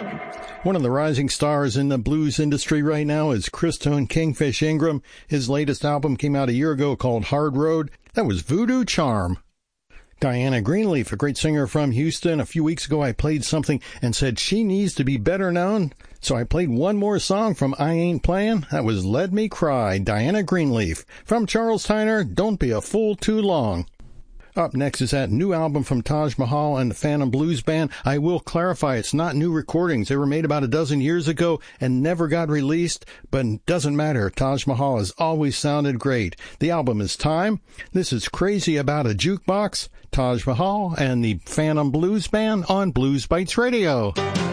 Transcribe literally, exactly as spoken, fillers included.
One of the rising stars in the blues industry right now is Christone Kingfish Ingram. His latest album came out a year ago called Hard Road. That was Voodoo Charm. Diana Greenleaf, a great singer from Houston. A few weeks ago I played something and said she needs to be better known. So I played one more song from I Ain't Playin'. That was Let Me Cry, Diana Greenleaf. From Charles Tyner, Don't Be a Fool Too Long. Up next is that new album from Taj Mahal and the Phantom Blues Band. I will clarify, it's not new recordings. They were made about a dozen years ago and never got released, but it doesn't matter. Taj Mahal has always sounded great. The album is Time. This is Crazy About a Jukebox. Taj Mahal and the Phantom Blues Band on Blues Bites Radio.